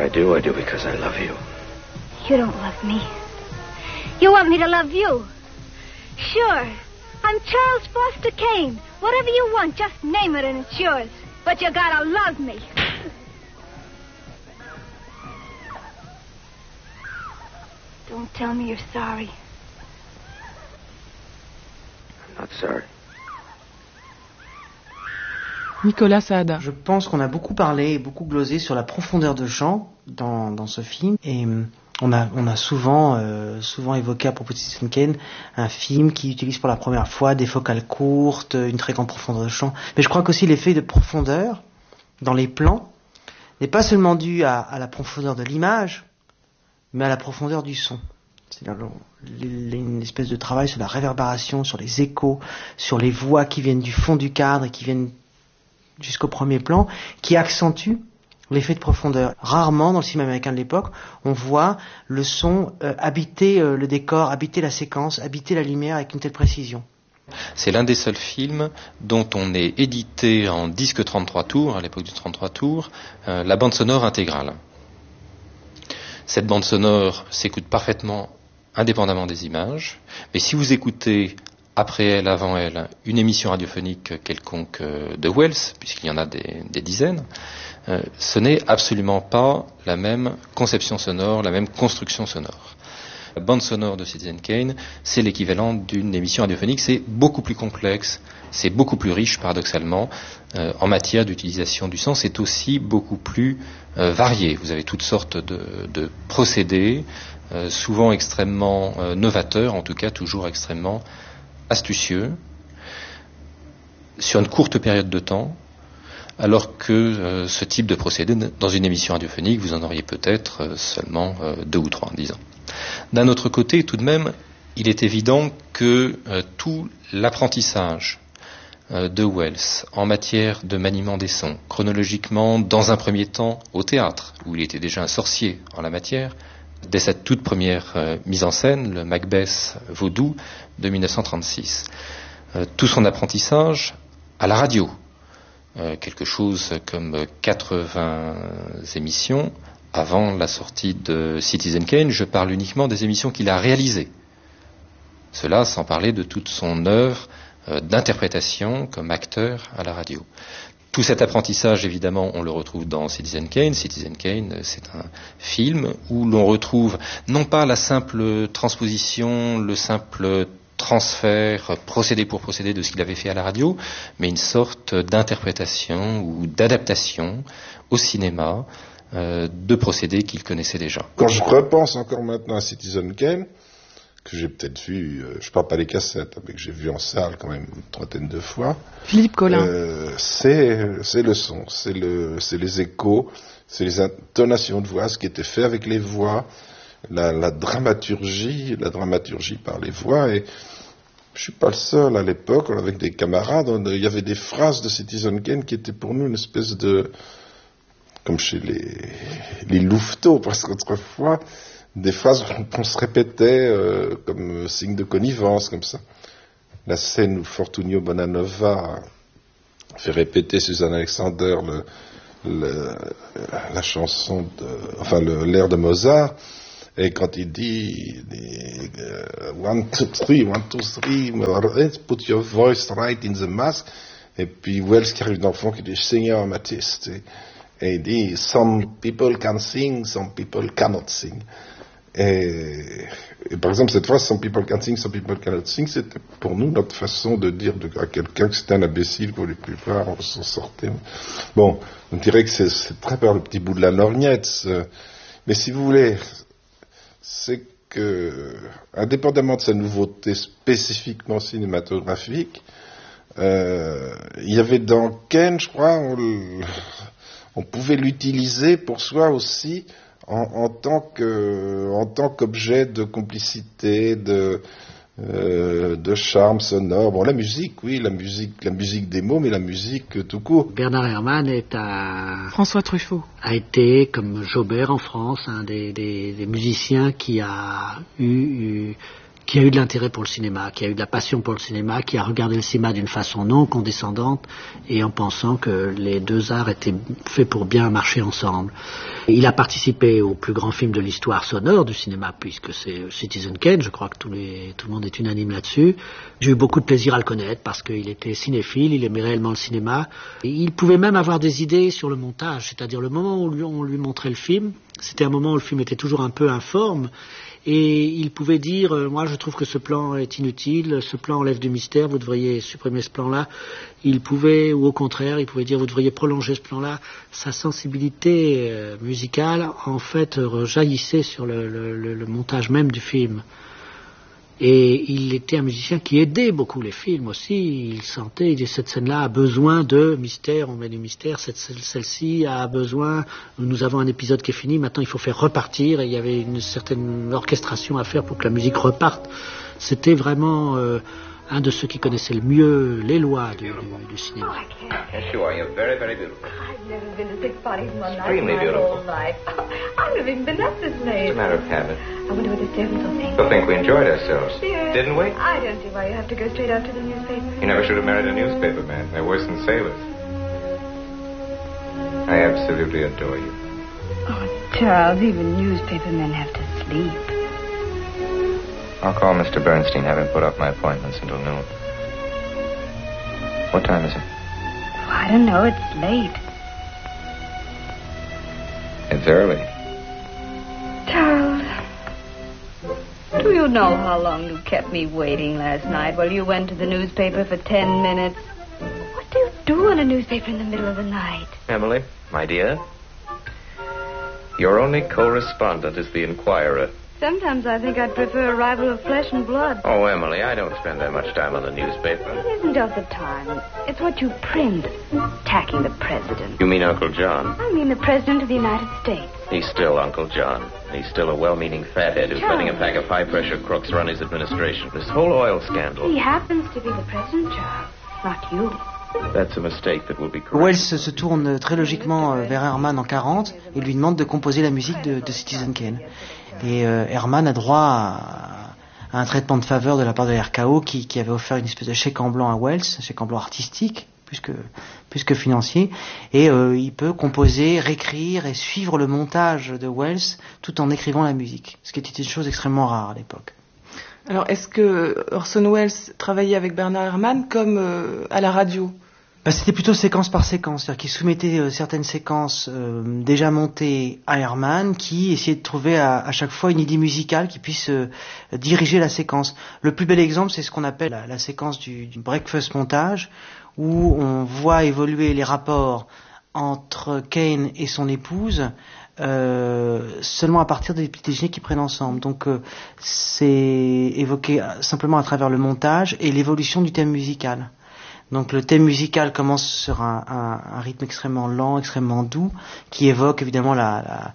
I do because I love you. You don't love me. You want me to love you. Sure. I'm Charles Foster Kane. Whatever you want, just name it and it's yours. But you gotta love me. Don't tell me you're sorry. I'm not sorry. Nicolas Saada. Je pense qu'on a beaucoup parlé et beaucoup glosé sur la profondeur de champ dans ce film. Et on a souvent évoqué à propos de Citizen Kane un film qui utilise pour la première fois des focales courtes, une très grande profondeur de champ. Mais je crois qu'aussi l'effet de profondeur dans les plans n'est pas seulement dû à la profondeur de l'image, mais à la profondeur du son. C'est-à-dire une espèce de travail sur la réverbération, sur les échos, sur les voix qui viennent du fond du cadre et qui viennent jusqu'au premier plan, qui accentue l'effet de profondeur. Rarement, dans le cinéma américain de l'époque, on voit le son habiter le décor, habiter la séquence, habiter la lumière avec une telle précision. C'est l'un des seuls films dont on ait édité en disque 33 tours, à l'époque du 33 tours, la bande sonore intégrale. Cette bande sonore s'écoute parfaitement indépendamment des images, mais si vous écoutez après elle, avant elle, une émission radiophonique quelconque de Wells, puisqu'il y en a des dizaines, ce n'est absolument pas la même conception sonore, la même construction sonore. La bande sonore de Citizen Kane, c'est l'équivalent d'une émission radiophonique, c'est beaucoup plus complexe, c'est beaucoup plus riche paradoxalement, en matière d'utilisation du son, c'est aussi beaucoup plus varié. Vous avez toutes sortes de procédés, souvent extrêmement novateurs, en tout cas toujours extrêmement astucieux, sur une courte période de temps, alors que ce type de procédé, dans une émission radiophonique, vous en auriez peut-être seulement 2 ou 3 en 10 ans. D'un autre côté, tout de même, il est évident que tout l'apprentissage de Wells en matière de maniement des sons, chronologiquement, dans un premier temps, au théâtre, où il était déjà un sorcier en la matière, dès sa toute première mise en scène, le Macbeth vaudou de 1936. Tout son apprentissage à la radio, quelque chose comme 80 émissions avant la sortie de Citizen Kane. Je parle uniquement des émissions qu'il a réalisées. Cela sans parler de toute son œuvre d'interprétation comme acteur à la radio. Tout cet apprentissage, évidemment, on le retrouve dans Citizen Kane. Citizen Kane, c'est un film où l'on retrouve non pas la simple transposition, le simple transfert, procédé pour procédé de ce qu'il avait fait à la radio, mais une sorte d'interprétation ou d'adaptation au cinéma de procédés qu'il connaissait déjà. Quand je repense encore maintenant à Citizen Kane, que j'ai peut-être vu, je parle pas des cassettes, mais que j'ai vu en salle quand même une 30aine de fois. Philippe Collin. C'est le son, c'est les échos, c'est les intonations de voix, ce qui était fait avec les voix, la dramaturgie par les voix. Et je suis pas le seul à l'époque, avec des camarades, il y avait des phrases de Citizen Kane qui étaient pour nous une espèce de, comme chez les louveteaux presque autrefois, des phrases qu'on se répétait comme signe de connivence, comme ça. La scène où Fortunio Bonanova fait répéter Suzanne Alexander la chanson l'air de Mozart, et quand il dit 1, 2, 3, 1, 2, 3, put your voice right in the mask, et puis Wells qui arrive dans le fond qui dit Seigneur Matisse, et il dit some people can sing, some people cannot sing. Et par exemple, cette phrase, some people can sing, some people cannot sing, c'était pour nous notre façon de dire à quelqu'un que c'était un imbécile, qu'on ne voulait plus voir, on s'en sortait. Bon, on dirait que c'est très par le petit bout de la lorgnette. Mais si vous voulez, c'est que, indépendamment de sa nouveauté spécifiquement cinématographique, il y avait dans Kane, je crois, on pouvait l'utiliser pour soi aussi, en tant qu'objet de complicité, de charme sonore. Bon, la musique, oui, la musique des mots, mais la musique tout court. Bernard Herrmann François Truffaut a été, comme Jaubert en France, un des musiciens qui qui a eu de l'intérêt pour le cinéma, qui a eu de la passion pour le cinéma, qui a regardé le cinéma d'une façon non condescendante et en pensant que les deux arts étaient faits pour bien marcher ensemble. Il a participé au plus grand film de l'histoire sonore du cinéma, puisque c'est Citizen Kane, je crois que tout le monde est unanime là-dessus. J'ai eu beaucoup de plaisir à le connaître parce qu'il était cinéphile, il aimait réellement le cinéma. Et il pouvait même avoir des idées sur le montage, c'est-à-dire le moment où on lui montrait le film, c'était un moment où le film était toujours un peu informe, et il pouvait dire moi je trouve que ce plan est inutile, ce plan enlève du mystère, vous devriez supprimer ce plan-là. Il pouvait, ou au contraire, il pouvait dire vous devriez prolonger ce plan-là. Sa sensibilité musicale en fait jaillissait sur le montage même du film. Et il était un musicien qui aidait beaucoup les films aussi. Il sentait, il dit, cette scène-là a besoin de mystère, on met du mystère, celle-ci a besoin, nous avons un épisode qui est fini, maintenant il faut faire repartir, et il y avait une certaine orchestration à faire pour que la musique reparte. C'était vraiment un de ceux qui connaissaient le mieux les lois du cinéma. Yes, you are. You're very, very beautiful. I've never been to 6 parties in one night Extremely in my beautiful. whole life. I'm living Vanessa's maid. What's the matter with Cabot? I wonder what the servants will think. They'll think we enjoyed ourselves. Dear, Didn't we? I don't see why you have to go straight out to the newspaper. You never should have married a newspaper man. They're worse than sailors. I absolutely adore you. Oh, Charles, even newspaper men have to sleep. I'll call Mr. Bernstein, have him put off my appointments until noon. What time is it? Oh, I don't know. It's late. It's early. Charles, do you know how long you kept me waiting last night while you went to the newspaper for 10 minutes? What do you do in a newspaper in the middle of the night? Emily, my dear, your only correspondent is the Inquirer. Sometimes I think I'd prefer a rival of flesh and blood. Oh, Emily, I don't spend that much time on the newspaper. It isn't just the time. It's what you print. Attacking the president. You mean Uncle John? I mean the president of the United States. He's still Uncle John. He's still a well-meaning fathead who's letting a pack of high-pressure crooks run his administration. This whole oil scandal. He happens to be the president, Charles, not you. That's a mistake that will be corrected. Wells se tourne très logiquement vers Herman en 40 et lui demande de composer la musique de Citizen Kane. Et Herman a droit à un traitement de faveur de la part de RKO qui avait offert une espèce de chèque en blanc à Wells, un chèque en blanc artistique plus que financier, et il peut composer, réécrire et suivre le montage de Wells tout en écrivant la musique, ce qui était une chose extrêmement rare à l'époque. Alors, est-ce que Orson Welles travaillait avec Bernard Herrmann comme à la radio ? C'était plutôt séquence par séquence, c'est-à-dire qu'il soumettait certaines séquences déjà montées à Herrmann, qui essayait de trouver à chaque fois une idée musicale qui puisse diriger la séquence. Le plus bel exemple, c'est ce qu'on appelle la séquence du breakfast montage, où on voit évoluer les rapports entre Kane et son épouse seulement à partir des petits déjeuners qu'ils prennent ensemble. Donc c'est évoqué simplement à travers le montage et l'évolution du thème musical. Donc le thème musical commence sur un rythme extrêmement lent, extrêmement doux, qui évoque évidemment la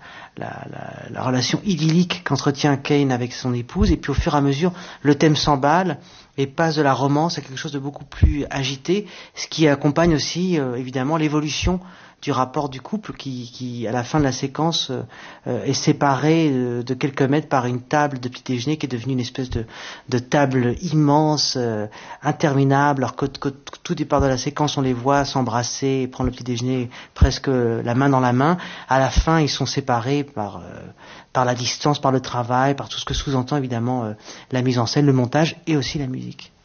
relation idyllique qu'entretient Kane avec son épouse, et puis au fur et à mesure, le thème s'emballe et passe de la romance à quelque chose de beaucoup plus agité, ce qui accompagne aussi évidemment l'évolution du rapport du couple qui à la fin de la séquence est séparé de quelques mètres par une table de petit déjeuner qui est devenue une espèce de table immense, interminable, alors que tout départ de la séquence on les voit s'embrasser et prendre le petit déjeuner presque la main dans la main. À la fin ils sont séparés par la distance, par le travail, par tout ce que sous-entend évidemment la mise en scène, le montage et aussi la musique.